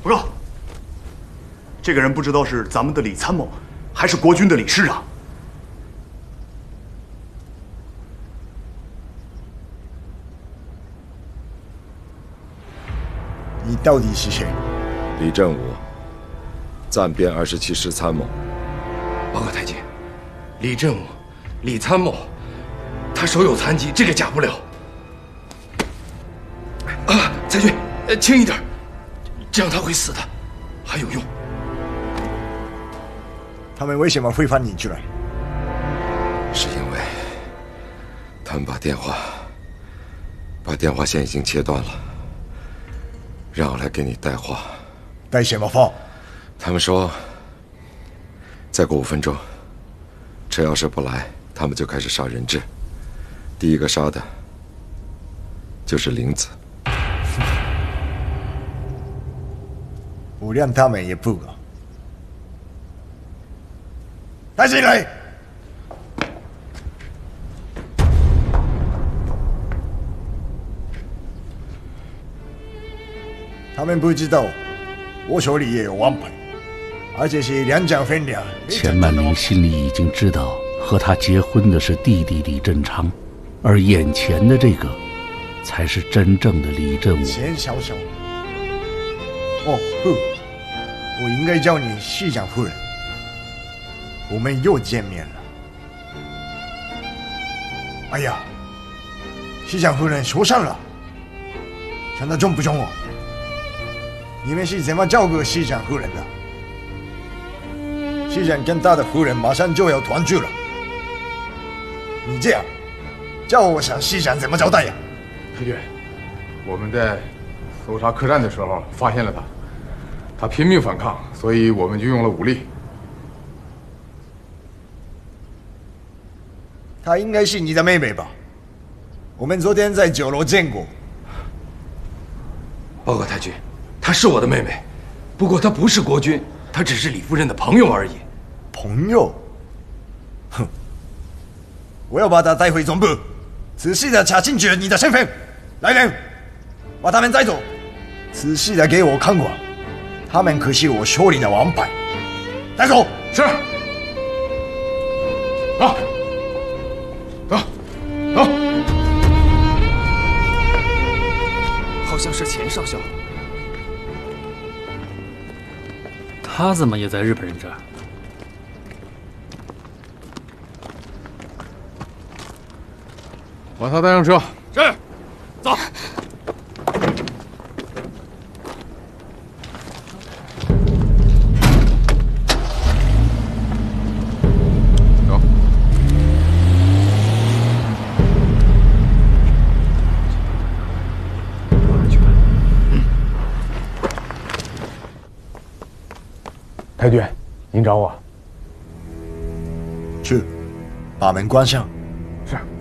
报告，这个人不知道是咱们的李参谋，还是国军的李师长。 你到底是谁？ 李振武，暂编27师参谋。 报告太君，李振武，李参谋，他手有残疾，这个假不了。啊，太君，轻一点，这样他会死的，还有用。 他们为什么会放你出来？ 是因为他们把电话线已经切断了，让我来给你带话。 带什么话？ 他们说，再过5分钟，车要是不来，他们就开始杀人质。第一个杀的就是林子。 我让他们也不了。带进来！他们不知道，我手里也有王牌，而且是2张分量。 钱曼玲心里已经知道，和他结婚的是弟弟李振昌，而眼前的这个，才是真正的李振武。 钱小小，哦不，我应该叫你市长夫人。我们又见面了。哎呀，市长夫人受伤了，伤得重不重哦？你们是怎么照顾市长夫人的？市长跟他的夫人马上就要团聚了，你这样，叫我想市长怎么交代呀？ 太君，我们在搜查客栈的时候发现了他，他拼命反抗，所以我们就用了武力。 她应该是你的妹妹吧？我们昨天在酒楼见过。 报告太君，她是我的妹妹，不过她不是国军，她只是李夫人的朋友而已。 朋友？哼！我要把她带回总部，仔细的查清楚你的身份。来人，把他们带走，仔细的给我看管，他们可是我手里的王牌。带走。 是。走。走。走。 好像是钱少校。 他怎么也在日本人这儿？ 把他带上车。 是。走。 走。太君，您找我？ 去，把门关上。